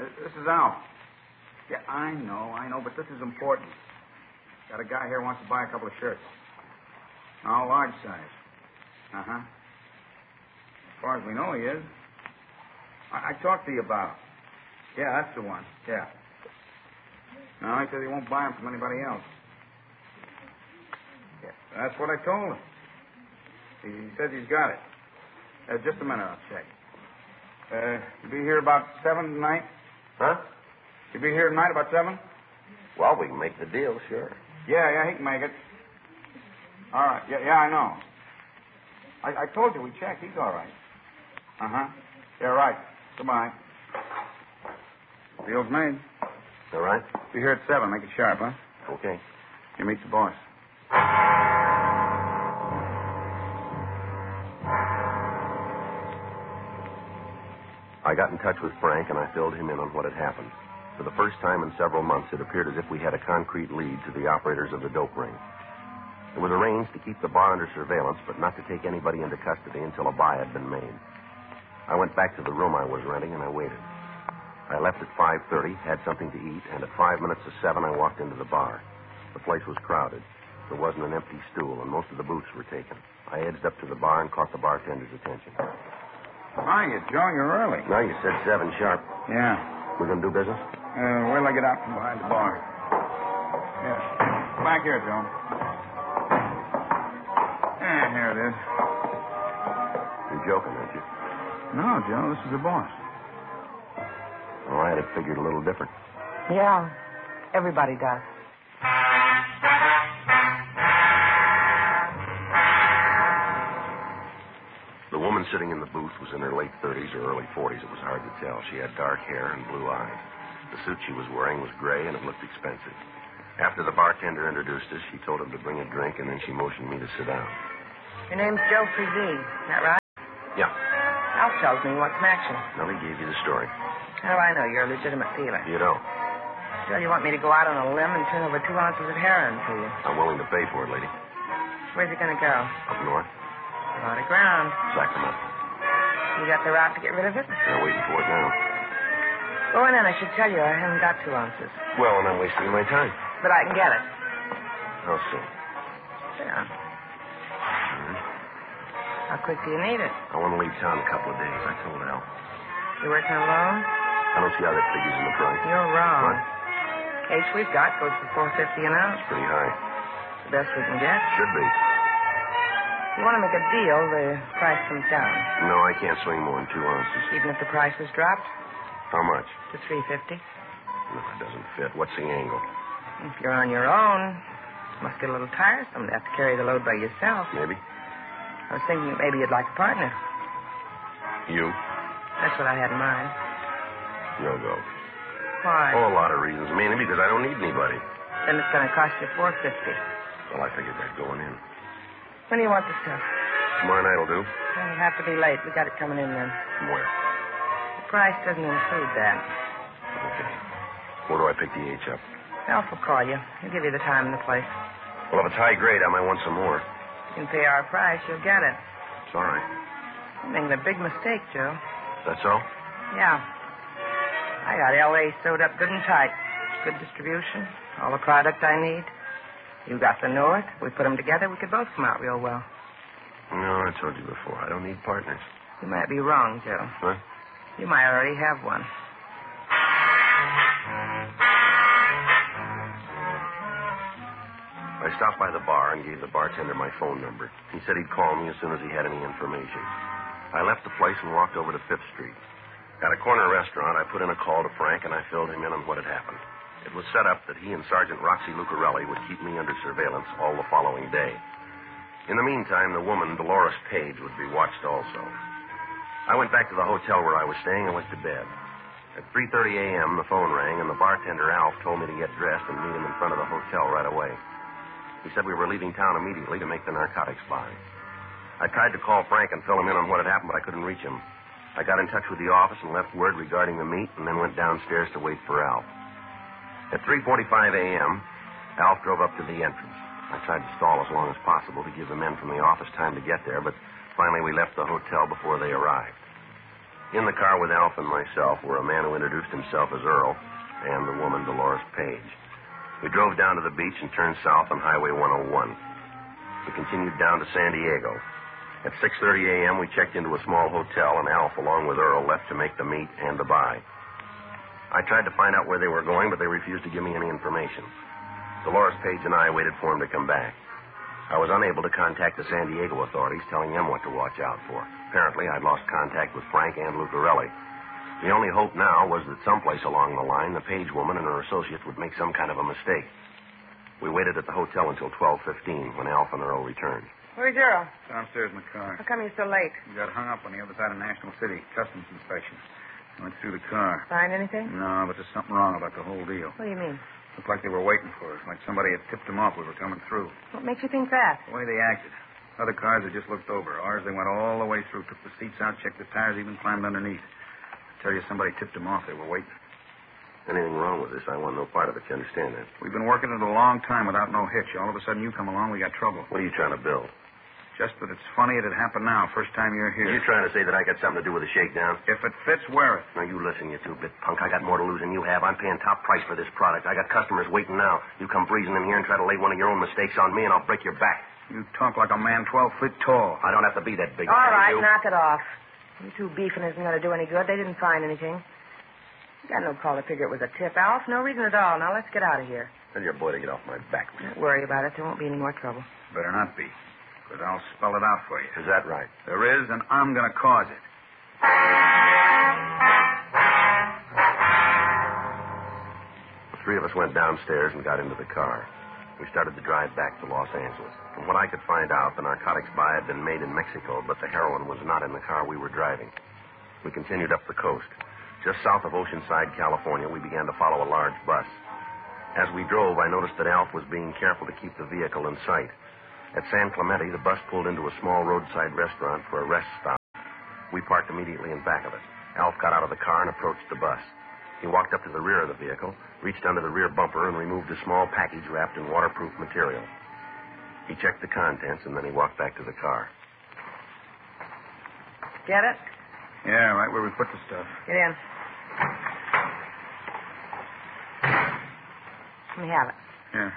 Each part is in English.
This is Al. Yeah, I know, but this is important. Got a guy here who wants to buy a couple of shirts. All large size. Uh-huh. As far as we know, he is. I talked to you about it. Yeah, that's the one. Yeah. No, he says he won't buy them from anybody else. Yeah, that's what I told him. He says he's got it. Just a minute, I'll check. You be here about 7 tonight? Huh? You be here tonight about 7? Well, we can make the deal, sure. Yeah, he can make it. All right. Yeah, I know. I told you we checked. He's all right. Uh-huh. Yeah, right. Goodbye. Deal's made. All right? Be here at 7. Make it sharp, huh? Okay. You meet the boss. I got in touch with Frank, and I filled him in on what had happened. For the first time in several months, it appeared as if we had a concrete lead to the operators of the dope ring. It was arranged to keep the bar under surveillance, but not to take anybody into custody until a buy had been made. I went back to the room I was renting, and I waited. I left at 5:30, had something to eat, and at 5 minutes to 7, I walked into the bar. The place was crowded. There wasn't an empty stool, and most of the booths were taken. I edged up to the bar and caught the bartender's attention. Hiya, Joe. You're early. No, you said 7 sharp. Yeah. We're going to do business? Wait till I get out from behind the bar. Yeah. Back here, Joe. Yeah, here it is. You're joking, aren't you? No, Joe. This is the boss. All right, it figured a little different. Yeah, everybody does. The woman sitting in the booth was in her late 30s or early 40s. It was hard to tell. She had dark hair and blue eyes. The suit she was wearing was gray, and it looked expensive. After the bartender introduced us, she told him to bring a drink, and then she motioned me to sit down. Your name's Joe Frizee, is that right? Yeah. Al tells me you want some action. Now, he gave you the story. How do I know you're a legitimate dealer? You don't. Joe, you want me to go out on a limb and turn over 2 ounces of heroin to you? I'm willing to pay for it, lady. Where's it going to go? Up north. A lot of ground. Sacramento. You got the route to get rid of it? They're waiting for it now. Oh, and then I should tell you I haven't got 2 ounces. Well, and I'm wasting my time. But I can get it. How soon? Yeah. Mm-hmm. How quick do you need it? I want to leave town in a couple of days. I told Al. You working alone? I don't see how that figures in the price. You're wrong. What? Case we've got goes for $4.50 an ounce. It's pretty high. The best we can get. Should be. You want to make a deal, the price comes down. No, I can't swing more than 2 ounces. Even if the price was dropped How much? to $3.50. No, it doesn't fit. What's the angle? If you're on your own, it must get a little tiresome to have to carry the load by yourself. Maybe. I was thinking that maybe you'd like a partner. You? That's what I had in mind. No go. Why? Oh, a lot of reasons. Mainly because I don't need anybody. Then it's going to cost you $4.50. Well, I figured that going in. When do you want the stuff? Tomorrow night will do. It'll have to be late. We got it coming in then. From where? The price doesn't include that. Okay. Where do I pick the H up? Alf will call you. He'll give you the time and the place. Well, if it's high grade, I might want some more. You can pay our price. You'll get it. It's all right. You're making a big mistake, Joe. That's all? Yeah. I got L.A. sewed up good and tight. Good distribution. All the product I need. You got the North. We put them together. We could both come out real well. No, I told you before. I don't need partners. You might be wrong, Joe. What? You might already have one. I stopped by the bar and gave the bartender my phone number. He said he'd call me as soon as he had any information. I left the place and walked over to 5th Street. At a corner restaurant, I put in a call to Frank, and I filled him in on what had happened. It was set up that he and Sergeant Roxy Lucarelli would keep me under surveillance all the following day. In the meantime, the woman, Dolores Page, would be watched also. I went back to the hotel where I was staying and went to bed. At 3:30 a.m., the phone rang, and the bartender, Alf, told me to get dressed and meet him in front of the hotel right away. He said we were leaving town immediately to make the narcotics buy. I tried to call Frank and fill him in on what had happened, but I couldn't reach him. I got in touch with the office and left word regarding the meet, and then went downstairs to wait for Alf. At 3:45 a.m., Alf drove up to the entrance. I tried to stall as long as possible to give the men from the office time to get there, but finally we left the hotel before they arrived. In the car with Alf and myself were a man who introduced himself as Earl and the woman, Dolores Page. We drove down to the beach and turned south on Highway 101. We continued down to San Diego. At 6:30 a.m., we checked into a small hotel, and Alf, along with Earl, left to make the meet and the buy. I tried to find out where they were going, but they refused to give me any information. Dolores Page and I waited for him to come back. I was unable to contact the San Diego authorities, telling them what to watch out for. Apparently, I'd lost contact with Frank and Lucarelli. The only hope now was that someplace along the line, the Page woman and her associates would make some kind of a mistake. We waited at the hotel until 12:15 when Alf and Earl returned. Where's Earl? Downstairs in the car. How come you're so late? We got hung up on the other side of National City. Customs inspection. Went through the car. Find anything? No, but there's something wrong about the whole deal. What do you mean? Looked like they were waiting for us, like somebody had tipped them off we were coming through. What makes you think that? The way they acted. Other cars had just looked over. Ours, they went all the way through, took the seats out, checked the tires, even climbed underneath. I tell you, somebody tipped them off. They were waiting. Anything wrong with this? I want no part of it. You understand that? We've been working it a long time without no hitch. All of a sudden, you come along, we got trouble. What are you trying to build? Just that it's funny it had happened now, first time you're here. Are you trying to say that I got something to do with the shakedown? If it fits, wear it. Now, you listen, you two-bit punk. I got more to lose than you have. I'm paying top price for this product. I got customers waiting now. You come breezing in here and try to lay one of your own mistakes on me, and I'll break your back. You talk like a man 12 feet tall. I don't have to be that big. All right, you. knock it off. You two beefing isn't going to do any good. They didn't find anything. You got no call to figure it was a tip, Alf. No reason at all. Now let's get out of here. Tell your boy to get off my back. Don't worry about it. There won't be any more trouble. Better not be. Because I'll spell it out for you. Is that right? There is, and I'm going to cause it. The three of us went downstairs and got into the car. We started to drive back to Los Angeles. From what I could find out, the narcotics buy had been made in Mexico, but the heroin was not in the car we were driving. We continued up the coast. Just south of Oceanside, California, we began to follow a large bus. As we drove, I noticed that Alf was being careful to keep the vehicle in sight. At San Clemente, the bus pulled into a small roadside restaurant for a rest stop. We parked immediately in back of it. Alf got out of the car and approached the bus. He walked up to the rear of the vehicle, reached under the rear bumper, and removed a small package wrapped in waterproof material. He checked the contents, and then he walked back to the car. Get it? Yeah, right where we put the stuff. Get in. Let me have it. Yeah.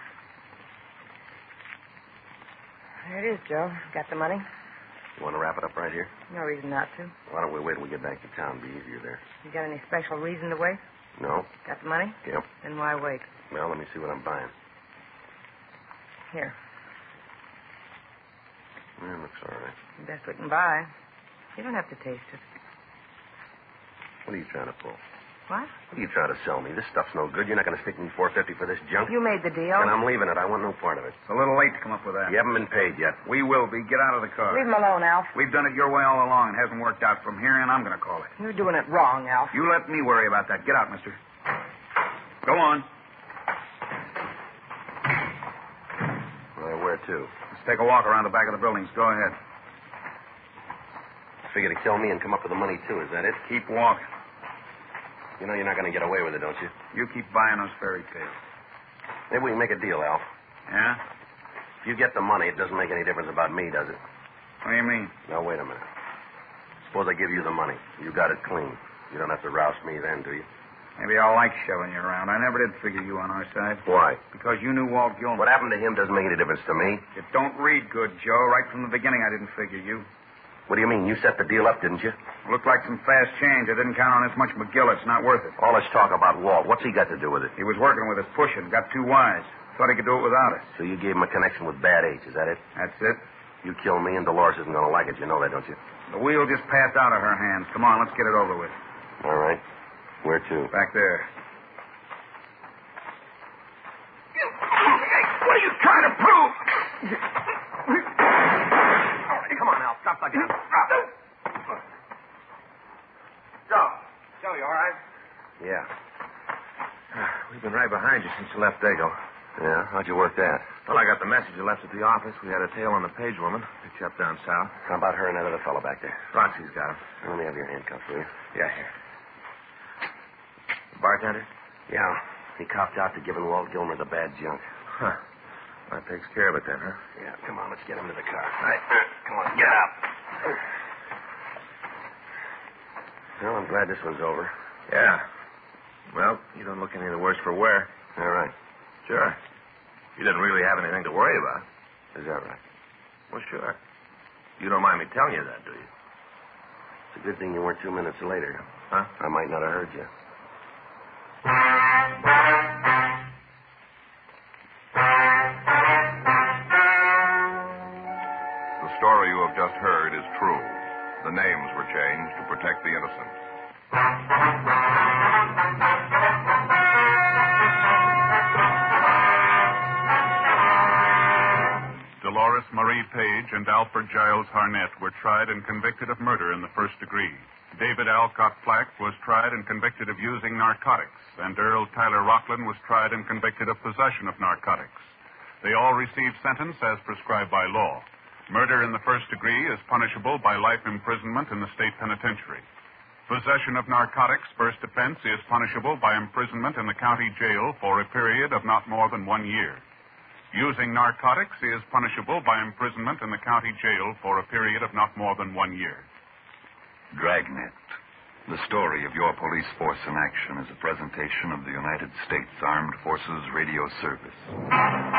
There it is, Joe. Got the money? You want to wrap it up right here? No reason not to. Why don't we wait till we get back to town? It'll be easier there. You got any special reason to wait? No? Got the money? Yep. Then why wait? Well, let me see what I'm buying. Here. Yeah, looks all right. The best we can buy. You don't have to taste it. What are you trying to pull? What? What are you trying to sell me? This stuff's no good. You're not going to stick me $4.50 for this junk? You made the deal. And I'm leaving it. I want no part of it. It's a little late to come up with that. You haven't been paid yet. We will be. Get out of the car. Leave him alone, Alf. We've done it your way all along. It hasn't worked out. From here on, I'm going to call it. You're doing it wrong, Alf. You let me worry about that. Get out, mister. Go on. Well, where to? Let's take a walk around the back of the buildings. Go ahead. Figure to kill me and come up with the money, too. Is that it? Keep walking. You know you're not going to get away with it, don't you? You keep buying those fairy tales. Maybe we can make a deal, Alf. Yeah? If you get the money, it doesn't make any difference about me, does it? What do you mean? Now, wait a minute. Suppose I give you the money. You got it clean. You don't have to roust me then, do you? Maybe I'll like shoving you around. I never did figure you on our side. Why? Because you knew Walt Gilman. What happened to him doesn't make any difference to me. It don't read good, Joe. Right from the beginning, I didn't figure you. What do you mean? You set the deal up, didn't you? Looked like some fast change. I didn't count on this much McGill. It's not worth it. All this talk about Walt, what's he got to do with it? He was working with us, pushing. Got too wise. Thought he could do it without us. So you gave him a connection with Bad H, is that it? That's it. You kill me and Dolores isn't going to like it. You know that, don't you? The wheel just passed out of her hands. Come on, let's get it over with. All right. Where to? Back there. What are you trying to prove? All right, come on, Al. Stop thugging him. Joe, you all right? Yeah. We've been right behind you since you left Dago. Yeah? How'd you work that? Well, I got the message you left at the office. We had a tail on the Page woman. Picked you up down south. How about her and that other fellow back there? Roxy's got him. Let me have your handcuffs, will you? Yeah, here. The bartender? Yeah. He copped out to giving Walt Gilmer the bad junk. Huh. That takes care of it then, huh? Yeah, come on, let's get him to the car. All right. Come on, get out. Well, I'm glad this one's over. Yeah. Well, you don't look any the worse for wear. All right. Sure. You didn't really have anything to worry about. Is that right? Well, sure. You don't mind me telling you that, do you? It's a good thing you weren't 2 minutes later. Huh? I might not have heard you. The story you have just heard is true. The names were changed to protect the innocent. Dolores Marie Page and Alfred Giles Harnett were tried and convicted of murder in the first degree. David Alcott Flack was tried and convicted of using narcotics, and Earl Tyler Rockland was tried and convicted of possession of narcotics. They all received sentence as prescribed by law. Murder in the first degree is punishable by life imprisonment in the state penitentiary. Possession of narcotics, first offense, is punishable by imprisonment in the county jail for a period of not more than 1 year. Using narcotics is punishable by imprisonment in the county jail for a period of not more than 1 year. Dragnet. The story of your police force in action is a presentation of the United States Armed Forces Radio Service.